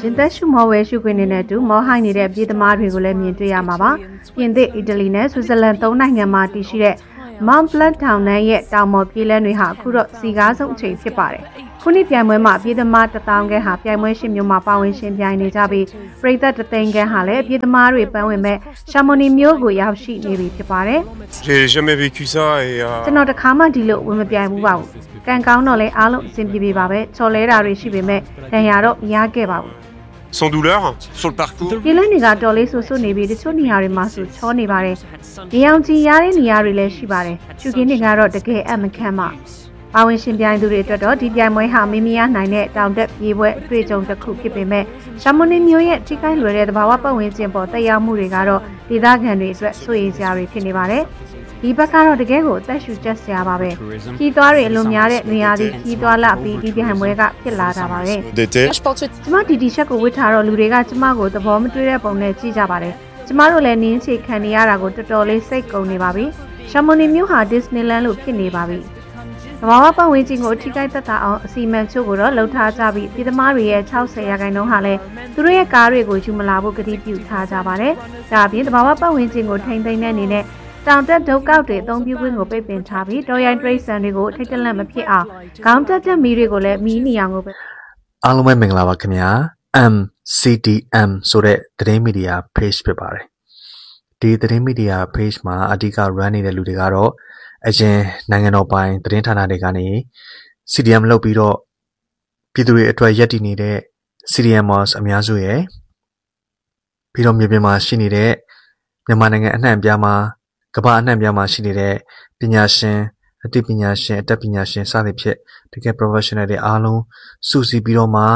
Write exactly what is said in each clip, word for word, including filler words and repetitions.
ရှင်သက်ရှုမောဝဲရှုခွင့်နဲ့တူမောဟိုင်းနေတဲ့ပြည်သမားတွေကိုလည်းမြင်တွေ့ရမှာပါပြင်သစ်အီတလီနဲ့ဆွစ်ဇာလန်သုံးနိုင်ငံမှာတည်ရှိတဲ့ Mont Blanc တောင်တန်းရဲ့တောင်ပေါ်ပြေးလမ်းတွေဟာအခုတော့စီကားဆုံးအချိန်ဖြစ်ပါတယ်ခုနှစ်ပြိုင်ပွဲမှာပြည်သမားတစ်သောင်းခန့်ဟာပြိုင်ပွဲရှင်မျိုးမှာပါဝင်ရှင်ပြိုင်နေကြပြီးပရိသတ်တစ်သိန်းခန့်ဟာလည်းပြည်သမားတွေပန်းဝင်မဲ့ရှာမိုနီမျိုးကိုရောက်ရှိနေပြီဖြစ်ပါတယ် J'ai jamais vécu ça et ကျွန်တော်တစ်ခါမှဒီလိုဝင်မပြိုင်ဘူးပါဘူးကံကောင်းတော့လဲအားလုံးအဆင်ပြေပြေပါပဲချော်လဲတာတွေရှိပေမဲ့ဒဏ်ရာတော့မရခဲ့ပါဘူး sans douleur sur le parcours ဒီလမ်းတွေကတော်လေးဆူဆူနေပြီးတချို့နေရာတွေမှာဆူချောနေပါတယ်ဒီအောင်ကြီးရတဲ့နေရာတွေလည်းရှိပါတယ်ချူကင်းတွေကတော့တကယ်အမခန့်ပါပါဝင်ရှင်ပြိုင်သူတွေအတွက်တော့ဒီပြိုင်ပွဲဟာမိမိရနိုင်တဲ့တောင်တက်ပြေးပွဲအတွေ့အကြုံတစ်ခုဖြစ်ပေမဲ့ရှာမိုနီမျိုးရဲ့ထိခိုက်လွယ်တဲ့သဘာဝပတ်ဝန်းကျင်ပေါ်တက်ရောက်မှုတွေကတော့ဒေသခံတွေအတွက်စိုးရိမ်စရာတွေဖြစ်နေပါတယ်ဒီဘက်ကတော့တကယ်ကိုအသက်ရှူကျက်စရာပါပဲခီးသွားတွေအလွန်များတဲ့နေရာတွေခီးသွားလာပြီးဒီပြိုင်ပွဲကဖြစ်လာတာပါပဲကျမဒီတီရှပ်ကိုဝတ်ထားတော့လူတွေကကျမကိုသဘောမတွေ့တဲ့ပုံနဲ့ကြည့်ကြပါတယ်ကျမတို့လည်းနင်းချေခံနေရတာကိုတော်တော်လေးစိတ်ကုန်နေပါပြီရှာမိုနီမျိုးဟာဒစ္စနီလန်းလို့ဖြစ်နေပါပြီသဘာဝပတ်ဝန်းကျင်ကိုထိခိုက်သက်သာအောင်အစီအမံချို့ကိုတော့လှုပ်ထားကြပြီးပြည်သမားတွေရဲ့၆၀ရာခိုင်နှုန်းဟာလည်းသူတို့ရဲ့ကားတွေကိုယူမလာဖို့ကတိပြုထားကြပါတယ်။ဒါအပြင်သဘာဝပတ်ဝန်းကျင်ကိုထိန်းသိမ်းတဲ့အနေနဲ့တောင်တက်ဒုတ်ကောက်တွေအသုံးပြုခွင့်ကိုပိတ်ပင်ထားပြီးတော်ရိုင်းတရိတ်ဆန်တွေကိုထိတ်တလန့်မဖြစ်အောင်ခေါင်းတက်တက်မီတွေကိုလည်းမီးနေအောင်ကိုပဲအားလုံးပဲမင်္ဂလာပါခင်ဗျာ M C D M ဆိုတဲ့သတင်းမီဒီယာ page ဖြစ်ပါတယ်။ဒီသတင်းမီဒီယာ page မှာအဓိက run နေတဲ့လူတွေကတော့အရင်နိုင်ငံတော်ပိုင်သတင်းဌာနတွေကနေ C D M လုပ်ပြီးတော့ပြည်သူတွေအတွက်ရည်တည်နေတဲ့ C D Mers အများစုရဲ့ပြီးတော့မြေပြင်မှာရှိနေတဲ့မြန်မာနိုင်ငံအနှံ့အပြားမှာကမ္ဘာအနှံ့အပြားမှာရှိနေတဲ့ပညာရှင်အသိပညာရှင်အတတ်ပညာရှင်စသဖြင့်တကယ် professional တွေအားလုံးစုစည်းပြီးတော့မှ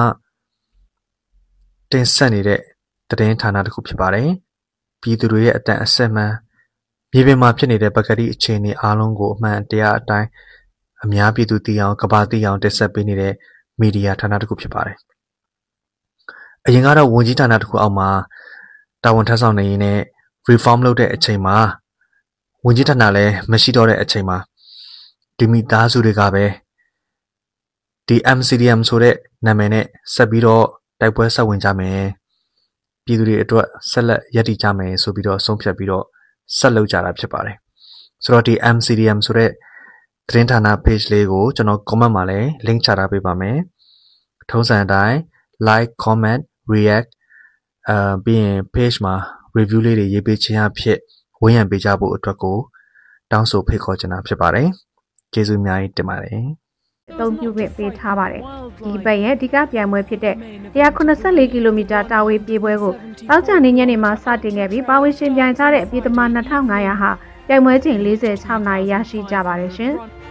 တင်ဆက်နေတဲ့သတင်းဌာနတစ်ခုဖြစ်ပါတယ်ပြည်သူတွေရဲ့အတန်အဆက်မှန်မြေပြင်မှာဖြစ်နေတဲ့ပကတိအခြေအနေအားလုံးကိုအမှန်တရားအတိုင်းအများပြည်သူသိအောင်ကမ္ဘာသိအောင်တင်ဆက်ပေးနေတဲ့မီဒီယာဌာနတစ်ခုဖြစ်ပါတယ်အရင်ကတော့ဝန်ကြီးဌာနတစ်ခုအောက်မှာတာဝန်ထမ်းဆောင်နေရင်းနဲ့ reform လုပ်တဲ့အချိန်မှာဝန်ကြီးဌာနလည်းမရှိတော့တဲ့အချိန်မှာဒီမိသားစုတွေကပဲဒီ M C D M ဆိုတဲ့နာမည်နဲ့ဆက်ပြီးတော့တိုက်ပွဲဆက်ဝင်ကြမယ်ပြည်သူတွေအတွက်ဆက်လက်ရည်တည်ကြမယ်ဆိုပြီးတော့ဆုံးဖြတ်ပြီးတော့ဆက်လုပ်ကြတာဖြစ်ပါတယ်ဆိုတော့ဒီ M C D M ဆိုတဲ့သတင်းဌာန page လေးကိုကျွန်တော် comment မှာလည်း link ချထားပေးပါမယ်ထုံးစံအတိုင်း like comment react အာပြီးရင် page မှာ review လေးတွေရေးပေးခြင်းအဖြစ်ဝန်းရံပေးကြဖို့အတွက်ကိုတောင်းဆိုဖိတ်ခေါ်ချင်တာဖြစ်ပါတယ်ကျေးဇူးအများကြီးတင်ပါတယ်အသုံးပြုခွင့်ပေးထားပါတယ်ဒီဘက်ရဲ့အဓိကပြိုင်ပွဲဖြစ်တဲ့one hundred eighty-fourကီလိုမီတာတာဝေးပြေးပွဲကိုတောက်ကြနေညနေမှာစတင်ခဲ့ပြီးပါဝင်ရှင်ပြိုင်ကြတဲ့အပြည်သမားtwo thousand five hundredဟာပြိုင်ပွဲချိန်forty-sixနာရီရရှိကြပါတယ်ရှင်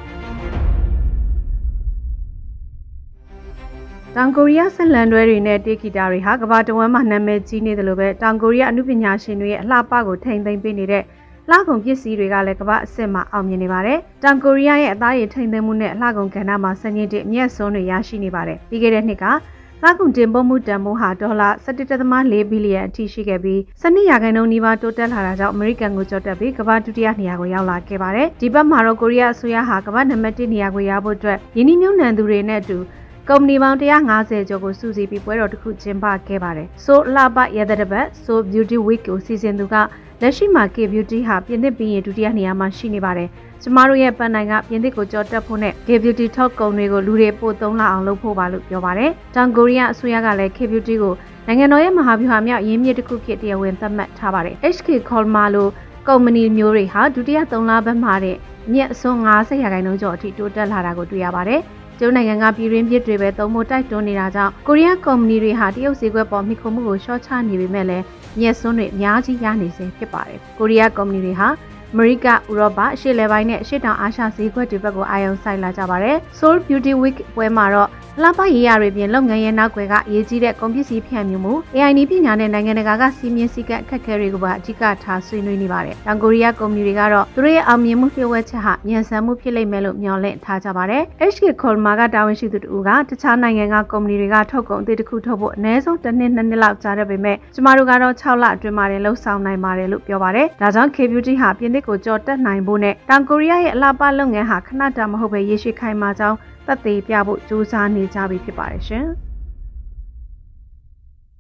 တောင်ကိုရီးယားဆက်လန်တွဲတွေနဲ့တေးဂီတာတွေဟာကမ္ဘာတဝန်းမှာနာမည်ကြီးနေတယ်လို့ပဲတောင်ကိုရီးယားအမှုပညာရှင်တွေရဲ့အလှပကိုထိန်းသိမ်းပေးနေတဲ့လှကုန်ပစ္စည်းတွေကလည်းကမ္ဘာအဆင့်မှာအောင်မြင်နေပါတယ်။တောင်ကိုရီးယားရဲ့အသားရည်ထိန်းသိမ်းမှုနဲ့လှကုန်ကဏ္ဍမှာစံချိန်တင်အမြတ်စွန်းတွေရရှိနေပါတယ်။ပြီးခဲ့တဲ့နှစ်ကလှကုန်တင်ပို့မှုတန်ဖိုးဟာဒေါ်လာseventeen point fourဘီလီယံအထိရှိခဲ့ပြီးtwelveရာခိုင်နှုန်းနီးပါးတိုးတက်လာတာကြောင့်အမေရိကန်ကိုကျော်တက်ပြီးကမ္ဘာဒုတိယနေရာကိုရောက်လာခဲ့ပါတယ်။ဒီဘက်မှာတော့ကိုရီးယားအစိုးရဟာကမ္ဘာနံပါတ်oneနေရာကိုရဖို့အတွက်ယင်းနှမြုံနှံသူတွေနဲ့အတူကုမ္ပဏီပေါင်းone fiftyကျော်ကိုစုစည်းပြီးပွဲတော်တစ်ခုကျင်းပခဲ့ပါတယ်။ So လှပရတဲ့ဘက် So Beauty Week ကိုစီစဉ်သူကလက်ရှိမှာ K Beauty ဟာပြင်သစ်ပြီးရင်ဒုတိယနေရာမှာရှိနေပါတယ်။ကျမတို့ရဲ့ပန်နိုင်ကပြင်သစ်ကိုကြော်တက်ဖို့နဲ့ K Beauty Talk ကုမ္ပဏီကိုလူတွေပို့သုံးလာအောင်လုပ်ဖို့ပါလို့ပြောပါတယ်။တောင်ကိုရီးယားအစိုးရကလည်း K Beauty ကိုနိုင်ငံတော်ရဲ့မဟာဗျူဟာမြောက်ရင်းမြစ်တစ်ခုဖြစ်တရားဝင်သတ်မှတ်ထားပါတယ်။ H K Colma လို့ကုမ္ပဏီမျိုးတွေဟာဒုတိယသုံးလပတ်မှာတဲ့မြက်အစွန်းfiftyရာခိုင်နှုန်းကျော်အထိတိုးတက်လာတာကိုတွေ့ရပါတယ်။ကျိုးနိုင်ငံကပြည်ရင်းပြစ်တွေပဲသုံးဖို့တိုက်တွန်းနေတာကြောင့်ကိုရီးယားကုမ္ပဏီတွေဟာတရုတ်ဈေးကွက်ပေါ်မိခိုမှုကိုရှော့ချနေပေမဲ့လည်းမြက်စွန်းတွေအများကြီးရနေစေဖြစ်ပါတယ်။ကိုရီးယားကုမ္ပဏီတွေဟာအမေရိကဥရောပအရှေ့လယ်ပိုင်းနဲ့အရှေ့တောင်အာရှဈေးကွက်တွေဘက်ကိုအာရုံစိုက်လာကြပါတယ်။ Seoul Beauty Week ပွဲမှာတော့လှပရေးရာတွေပြင်လုပ်ငန်းရဲ့နောက်ွယ်ကအရေးကြီးတဲ့ကုန်ပစ္စည်းဖြန့်မှုမှု A I နည်းပညာနဲ့နိုင်ငံတကာကစီးမြင်စည်းကပ်အခက်အခဲတွေကိုပါအဓိကထားဆွေးနွေးနေပါတယ်။တောင်ကိုရီးယားကုမ္ပဏီတွေကတော့သူတို့ရဲ့အောင်မြင်မှုပြည့်ဝချက်ဟာမြန်ဆန်မှုဖြစ်လိမ့်မယ်လို့မျှော်လင့်ထားကြပါတယ်။ H K Colma ကတာဝန်ရှိသူတို့ကတခြားနိုင်ငံကကုမ္ပဏီတွေကထုတ်ကုန်အသစ်တစ်ခုထုတ်ဖို့အနည်းဆုံးတစ်နှစ်နှစ်နှစ်လောက်ကြာတဲ့ပေမဲ့ကျမတို့ကတော့sixလအတွင်းမှာလှုပ်ဆောင်နိုင်ပါတယ်လို့ပြောပါတယ်။ဒါကြောင့် K Beauty ဟာပြင်သစ်ကိုကြော်တက်နိုင်ဖို့နဲ့တောင်ကိုရီးယားရဲ့အလားပါလုပ်ငန်းဟာခဏတာမဟုတ်ပဲရေရှည်ခိုင်မာကြောင်းသက်သေပြဖို့ကြိုးစားနေကြပြီဖြစ်ပါတယ်ရှင်။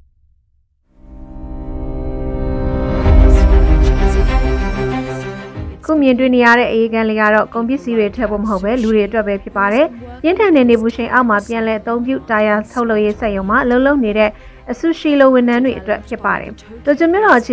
မြင်တွေ့နေရတဲ့အေးကန်လေးကတော့ကုန်ပစ္စည်းတွေထည့်ဖို့မဟုတ်ပဲလူတွေအတွက်ပဲဖြစ်ပါတယ်။ပြင်းထန်တဲ့နေပူချိန်အောက်မှာပြန်လည်အသုံးပြုတာယာထုတ်လုပ်ရေးစက်ရုံမှာလုံလုံနေတဲ့အဆူရှီလိုဝန်ထမ်းတွေအတွက်ဖြစ်ပါတယ်။တိုကျိုမြို့တော်အခြေ